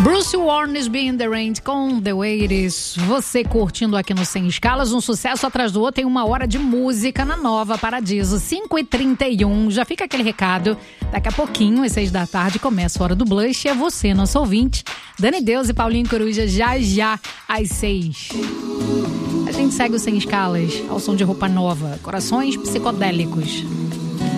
Bruce Hornsby in the Rain com The Way It Is. Você curtindo aqui no Sem Escalas, um sucesso atrás do outro. Tem uma hora de música na Nova Paradiso, 5h31. Já fica aquele recado. Daqui a pouquinho, às 6 da tarde, começa a Hora do Blush. É você, nosso ouvinte. Dani Deus e Paulinho Coruja, já, às 6. A gente segue o Sem Escalas ao som de Roupa Nova. Corações psicodélicos.